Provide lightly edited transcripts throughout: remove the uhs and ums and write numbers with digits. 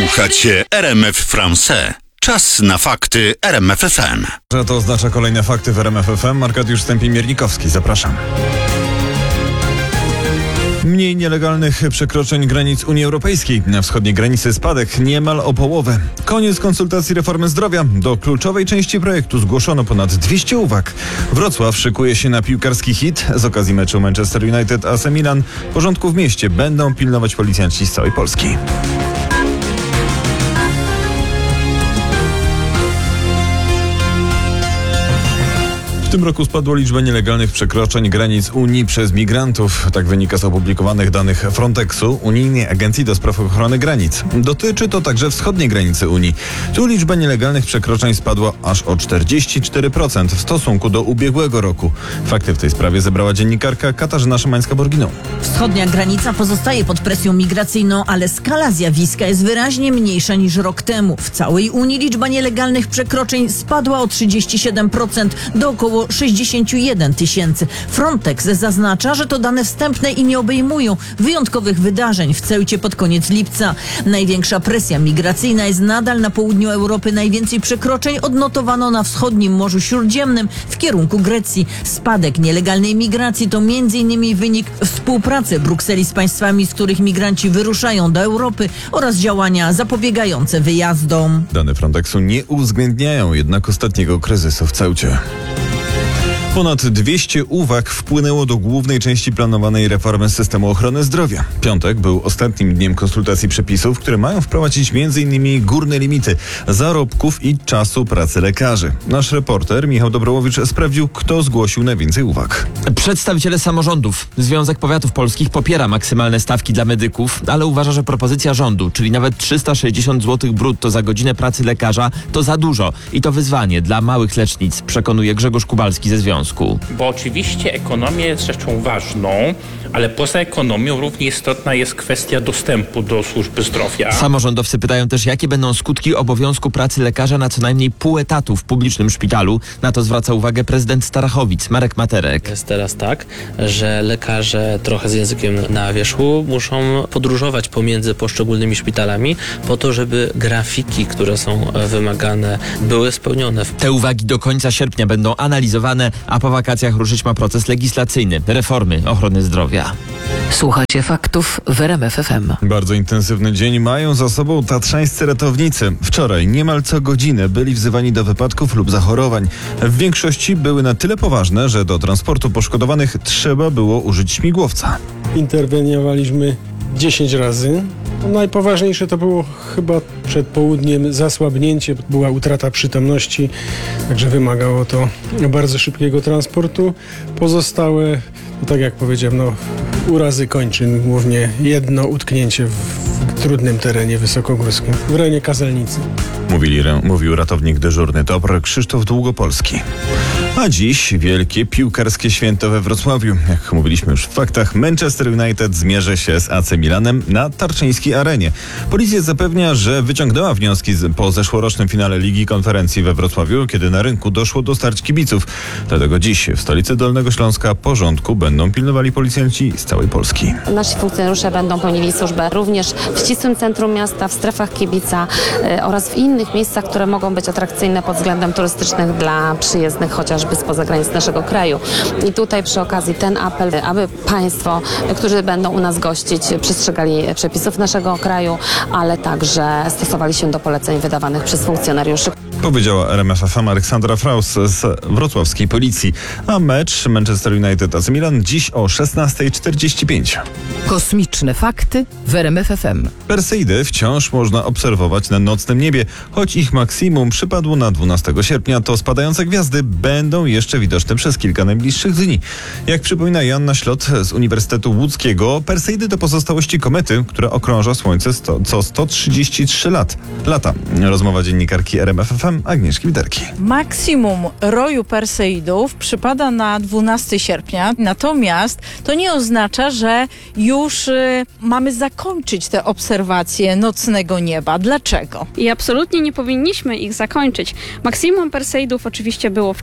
Słuchacie RMF France. Czas na fakty RMF FM. Że to oznacza kolejne fakty w RMF FM. Arkadiusz Stępień-Miernikowski, zapraszam. Mniej nielegalnych przekroczeń granic Unii Europejskiej. Na wschodniej granicy spadek niemal o połowę. Koniec konsultacji reformy zdrowia. Do kluczowej części projektu zgłoszono ponad 200 uwag. Wrocław szykuje się na piłkarski hit. Z okazji meczu Manchester United AC Milan porządku w mieście będą pilnować policjanci z całej Polski. W tym roku spadła liczba nielegalnych przekroczeń granic Unii przez migrantów. Tak wynika z opublikowanych danych Frontexu, Unijnej Agencji do Spraw Ochrony Granic. Dotyczy to także wschodniej granicy Unii. Tu liczba nielegalnych przekroczeń spadła aż o 44% w stosunku do ubiegłego roku. Fakty w tej sprawie zebrała dziennikarka Katarzyna Szymańska-Borginą. Wschodnia granica pozostaje pod presją migracyjną, ale skala zjawiska jest wyraźnie mniejsza niż rok temu. W całej Unii liczba nielegalnych przekroczeń spadła o 37% do około 61 tysięcy. Frontex zaznacza, że to dane wstępne i nie obejmują wyjątkowych wydarzeń w Ceucie pod koniec lipca. Największa presja migracyjna jest nadal na południu Europy. Najwięcej przekroczeń odnotowano na wschodnim Morzu Śródziemnym w kierunku Grecji. Spadek nielegalnej migracji to m.in. wynik współpracy Brukseli z państwami, z których migranci wyruszają do Europy oraz działania zapobiegające wyjazdom. Dane Frontexu nie uwzględniają jednak ostatniego kryzysu w Ceucie. Ponad 200 uwag wpłynęło do głównej części planowanej reformy systemu ochrony zdrowia. Piątek był ostatnim dniem konsultacji przepisów, które mają wprowadzić m.in. górne limity zarobków i czasu pracy lekarzy. Nasz reporter Michał Dobrołowicz sprawdził, kto zgłosił najwięcej uwag. Przedstawiciele samorządów. Związek Powiatów Polskich popiera maksymalne stawki dla medyków, ale uważa, że propozycja rządu, czyli nawet 360 zł brutto za godzinę pracy lekarza, to za dużo i to wyzwanie dla małych lecznic, przekonuje Grzegorz Kubalski ze związku. Bo oczywiście ekonomia jest rzeczą ważną, ale poza ekonomią równie istotna jest kwestia dostępu do służby zdrowia. Samorządowcy pytają też, jakie będą skutki obowiązku pracy lekarza na co najmniej pół etatu w publicznym szpitalu. Na to zwraca uwagę prezydent Starachowic, Marek Materek. Jest teraz tak, że lekarze trochę z językiem na wierzchu muszą podróżować pomiędzy poszczególnymi szpitalami po to, żeby grafiki, które są wymagane, były spełnione. Te uwagi do końca sierpnia będą analizowane, a po wakacjach ruszyć ma proces legislacyjny reformy ochrony zdrowia. Słuchacie faktów w RMF FM. Bardzo intensywny dzień mają za sobą tatrzańscy ratownicy. Wczoraj niemal co godzinę byli wzywani do wypadków lub zachorowań. W większości były na tyle poważne, że do transportu poszkodowanych trzeba było użyć śmigłowca. Interweniowaliśmy 10 razy. Najpoważniejsze to było chyba przed południem zasłabnięcie, była utrata przytomności, także wymagało to bardzo szybkiego transportu. Pozostałe, tak jak powiedziałem, urazy kończyn, głównie jedno utknięcie w trudnym terenie wysokogórskim, w rejonie Kazelnicy. Mówił ratownik dyżurny TOPR Krzysztof Długopolski. A dziś wielkie piłkarskie święto we Wrocławiu. Jak mówiliśmy już w faktach, Manchester United zmierzy się z AC Milanem na Tarczyńskiej Arenie. Policja zapewnia, że wyciągnęła wnioski po zeszłorocznym finale Ligi Konferencji we Wrocławiu, kiedy na rynku doszło do starć kibiców. Dlatego dziś w stolicy Dolnego Śląska porządku będą pilnowali policjanci z całej Polski. Nasi funkcjonariusze będą pełnili służbę również w ścisłym centrum miasta, w strefach kibica oraz w innych miejscach, które mogą być atrakcyjne pod względem turystycznych dla przyjezdnych chociażby spoza granic naszego kraju. I tutaj przy okazji ten apel, aby państwo, którzy będą u nas gościć, przestrzegali przepisów naszego kraju, ale także stosowali się do poleceń wydawanych przez funkcjonariuszy. Powiedziała RMF FM Aleksandra Fraus z wrocławskiej policji. A mecz Manchester United AC Milan dziś o 16:45. Kosmiczne fakty w RMF FM. Perseidy wciąż można obserwować na nocnym niebie. Choć ich maksimum przypadło na 12 sierpnia, to spadające gwiazdy będą jeszcze widoczne przez kilka najbliższych dni. Jak przypomina Joanna Ślot z Uniwersytetu Łódzkiego, Perseidy to pozostałości komety, która okrąża Słońce co 133 lata. Rozmowa dziennikarki RMF FM Agnieszki Widerki. Maksimum roju Perseidów przypada na 12 sierpnia, natomiast to nie oznacza, że już mamy zakończyć te obserwacje nocnego nieba. Dlaczego? I absolutnie nie powinniśmy ich zakończyć. Maksimum Perseidów oczywiście było wczoraj,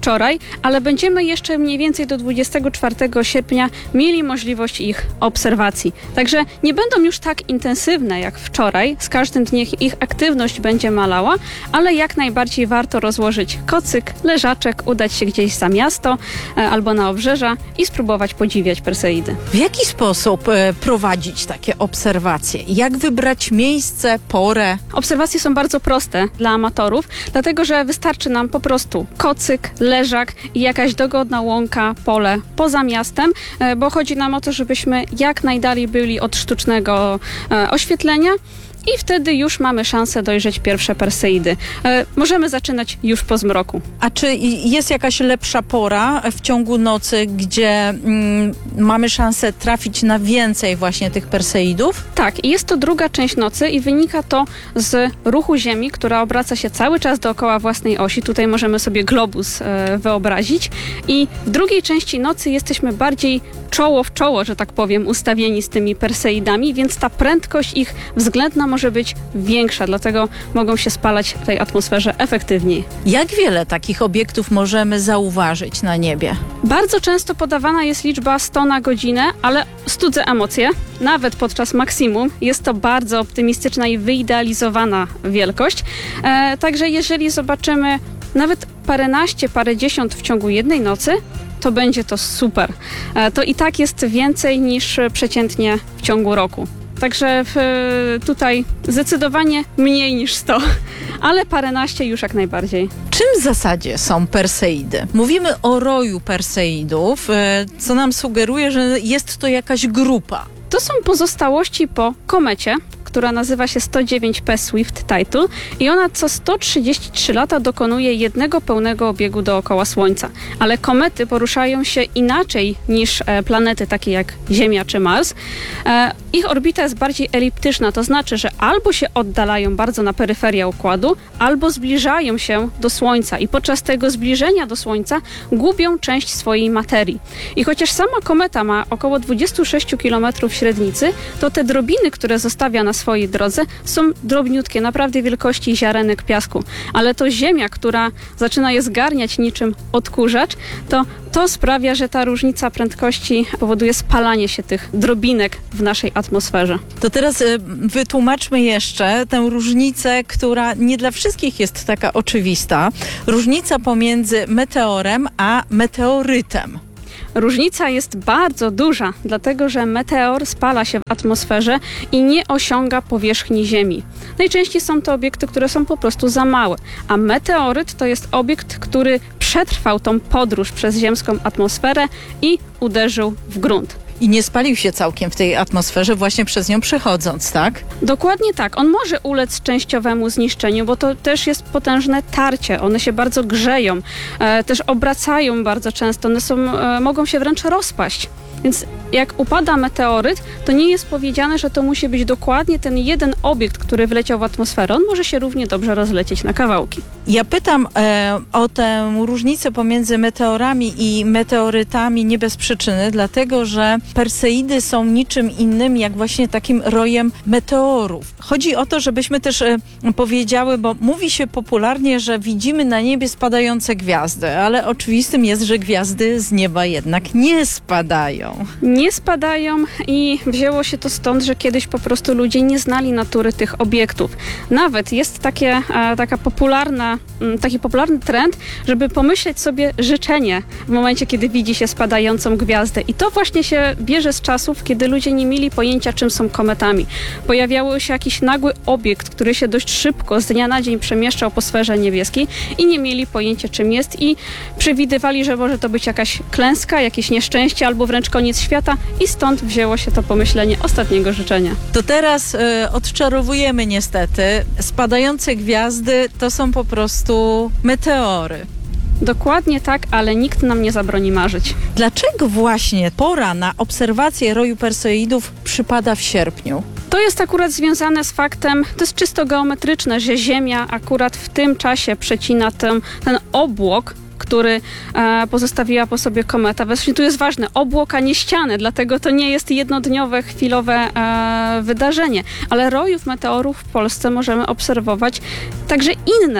ale będziemy jeszcze mniej więcej do 24 sierpnia mieli możliwość ich obserwacji. Także nie będą już tak intensywne jak wczoraj, z każdym dniem ich aktywność będzie malała, ale jak najbardziej warto rozłożyć kocyk, leżaczek, udać się gdzieś za miasto albo na obrzeża i spróbować podziwiać Perseidy. W jaki sposób prowadzić takie obserwacje? Jak wybrać miejsce, porę? Obserwacje są bardzo proste dla amatorów, dlatego że wystarczy nam po prostu kocyk, leżak i jakaś dogodna łąka, pole poza miastem, bo chodzi nam o to, żebyśmy jak najdalej byli od sztucznego oświetlenia. I wtedy już mamy szansę dojrzeć pierwsze Perseidy. Możemy zaczynać już po zmroku. A czy jest jakaś lepsza pora w ciągu nocy, gdzie mamy szansę trafić na więcej właśnie tych Perseidów? Tak, i jest to druga część nocy i wynika to z ruchu Ziemi, która obraca się cały czas dookoła własnej osi. Tutaj możemy sobie globus wyobrazić. I w drugiej części nocy jesteśmy bardziej czoło w czoło, że tak powiem, ustawieni z tymi Perseidami, więc ta prędkość ich względna może być większa, dlatego mogą się spalać w tej atmosferze efektywniej. Jak wiele takich obiektów możemy zauważyć na niebie? Bardzo często podawana jest liczba 100 na godzinę, ale studzę emocje. Nawet podczas maksimum jest to bardzo optymistyczna i wyidealizowana wielkość. Także jeżeli zobaczymy nawet paręnaście, parędziesiąt w ciągu jednej nocy, to będzie to super. To i tak jest więcej niż przeciętnie w ciągu roku. Także tutaj zdecydowanie mniej niż 100, ale paręnaście już jak najbardziej. Czym w zasadzie są Perseidy? Mówimy o roju Perseidów, co nam sugeruje, że jest to jakaś grupa. To są pozostałości po komecie, która nazywa się 109P Swift Title i ona co 133 lata dokonuje jednego pełnego obiegu dookoła Słońca. Ale komety poruszają się inaczej niż planety takie jak Ziemia czy Mars. Ich orbita jest bardziej eliptyczna, to znaczy, że albo się oddalają bardzo na peryferię układu, albo zbliżają się do Słońca i podczas tego zbliżenia do Słońca gubią część swojej materii. I chociaż sama kometa ma około 26 km średnicy, to te drobiny, które zostawia na swojej drodze, są drobniutkie, naprawdę wielkości ziarenek piasku. Ale to Ziemia, która zaczyna je zgarniać niczym odkurzacz, to sprawia, że ta różnica prędkości powoduje spalanie się tych drobinek w naszej atmosferze. To teraz wytłumaczmy jeszcze tę różnicę, która nie dla wszystkich jest taka oczywista. Różnica pomiędzy meteorem a meteorytem. Różnica jest bardzo duża, dlatego że meteor spala się w atmosferze i nie osiąga powierzchni Ziemi. Najczęściej są to obiekty, które są po prostu za małe, a meteoryt to jest obiekt, który przetrwał tą podróż przez ziemską atmosferę i uderzył w grunt. I nie spalił się całkiem w tej atmosferze właśnie przez nią przechodząc, tak? Dokładnie tak. On może ulec częściowemu zniszczeniu, bo to też jest potężne tarcie. One się bardzo grzeją, też obracają bardzo często. One mogą się wręcz rozpaść. Więc jak upada meteoryt, to nie jest powiedziane, że to musi być dokładnie ten jeden obiekt, który wleciał w atmosferę. On może się równie dobrze rozlecieć na kawałki. Ja pytam o tę różnicę pomiędzy meteorami i meteorytami nie bez przyczyny, dlatego że Perseidy są niczym innym jak właśnie takim rojem meteorów. Chodzi o to, żebyśmy też powiedziały, bo mówi się popularnie, że widzimy na niebie spadające gwiazdy, ale oczywistym jest, że gwiazdy z nieba jednak nie spadają. Nie spadają i wzięło się to stąd, że kiedyś po prostu ludzie nie znali natury tych obiektów. Nawet jest taki popularny trend, żeby pomyśleć sobie życzenie w momencie, kiedy widzi się spadającą gwiazdę. I to właśnie się bierze z czasów, kiedy ludzie nie mieli pojęcia, czym są kometami. Pojawiał się jakiś nagły obiekt, który się dość szybko z dnia na dzień przemieszczał po sferze niebieskiej i nie mieli pojęcia, czym jest i przewidywali, że może to być jakaś klęska, jakieś nieszczęście albo wręcz koniec świata i stąd wzięło się to pomyślenie ostatniego życzenia. To teraz odczarowujemy niestety. Spadające gwiazdy to są po prostu meteory. Dokładnie tak, ale nikt nam nie zabroni marzyć. Dlaczego właśnie pora na obserwację roju Perseidów przypada w sierpniu? To jest akurat związane z faktem, to jest czysto geometryczne, że Ziemia akurat w tym czasie przecina ten obłok, który pozostawiła po sobie kometa. Właśnie tu jest ważne, obłok, a nie ściany, dlatego to nie jest jednodniowe, chwilowe wydarzenie. Ale rojów meteorów w Polsce możemy obserwować także inne.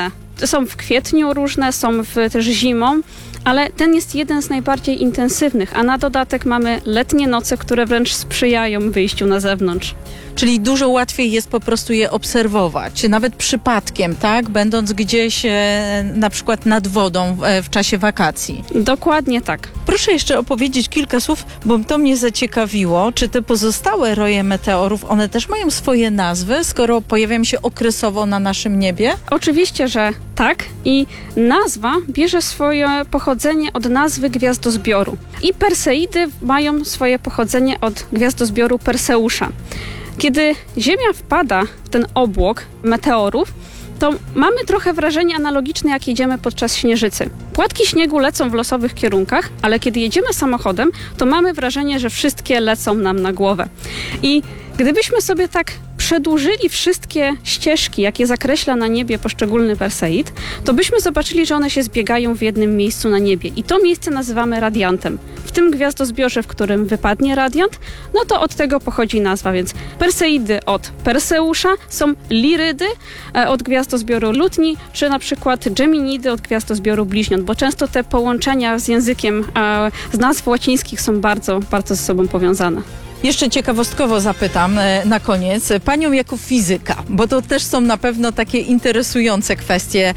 Są w kwietniu różne, są też zimą, ale ten jest jeden z najbardziej intensywnych, a na dodatek mamy letnie noce, które wręcz sprzyjają wyjściu na zewnątrz. Czyli dużo łatwiej jest po prostu je obserwować, nawet przypadkiem, tak? Będąc gdzieś na przykład nad wodą w czasie wakacji. Dokładnie tak. Proszę jeszcze opowiedzieć kilka słów, bo to mnie zaciekawiło. Czy te pozostałe roje meteorów, one też mają swoje nazwy, skoro pojawiają się okresowo na naszym niebie? Oczywiście, że tak. I nazwa bierze swoje pochodzenie od nazwy gwiazdozbioru. I Perseidy mają swoje pochodzenie od gwiazdozbioru Perseusza. Kiedy Ziemia wpada w ten obłok meteorów, to mamy trochę wrażenie analogiczne, jak jedziemy podczas śnieżycy. Płatki śniegu lecą w losowych kierunkach, ale kiedy jedziemy samochodem, to mamy wrażenie, że wszystkie lecą nam na głowę. I gdybyśmy sobie tak przedłużyli wszystkie ścieżki, jakie zakreśla na niebie poszczególny Perseid, to byśmy zobaczyli, że one się zbiegają w jednym miejscu na niebie. I to miejsce nazywamy radiantem. W tym gwiazdozbiorze, w którym wypadnie radiant, no to od tego pochodzi nazwa, więc Perseidy od Perseusza, są Lirydy od gwiazdozbioru Lutni, czy na przykład Geminidy od gwiazdozbioru Bliźniąt, bo często te połączenia z językiem, z nazw łacińskich są bardzo, bardzo ze sobą powiązane. Jeszcze ciekawostkowo zapytam na koniec panią jako fizyka, bo to też są na pewno takie interesujące kwestie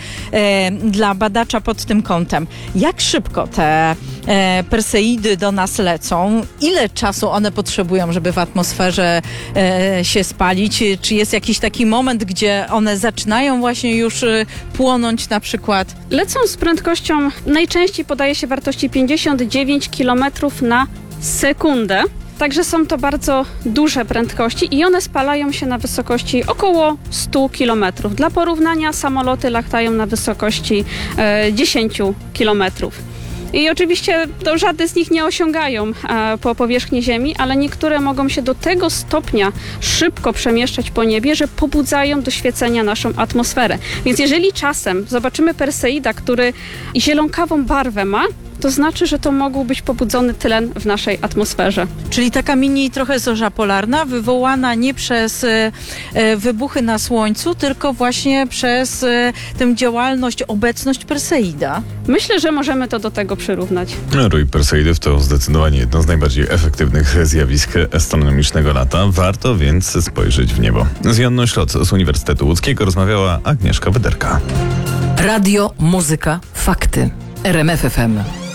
dla badacza pod tym kątem. Jak szybko te Perseidy do nas lecą? Ile czasu one potrzebują, żeby w atmosferze się spalić? Czy jest jakiś taki moment, gdzie one zaczynają właśnie już płonąć na przykład? Lecą z prędkością, najczęściej podaje się wartości 59 km na sekundę. Także są to bardzo duże prędkości i one spalają się na wysokości około 100 km. Dla porównania samoloty latają na wysokości 10 km. I oczywiście to żadne z nich nie osiągają po powierzchni Ziemi, ale niektóre mogą się do tego stopnia szybko przemieszczać po niebie, że pobudzają do świecenia naszą atmosferę. Więc jeżeli czasem zobaczymy Perseida, który zielonkawą barwę ma, to znaczy, że to mógł być pobudzony tlen w naszej atmosferze. Czyli taka mini trochę zorza polarna, wywołana nie przez wybuchy na Słońcu, tylko właśnie przez tę działalność, obecność Perseida. Myślę, że możemy to do tego przyrównać. Rój Perseidów to zdecydowanie jedno z najbardziej efektywnych zjawisk astronomicznego lata. Warto więc spojrzeć w niebo. Z Joanną Szlot z Uniwersytetu Łódzkiego rozmawiała Agnieszka Wyderka. Radio, muzyka, fakty. RMF FM.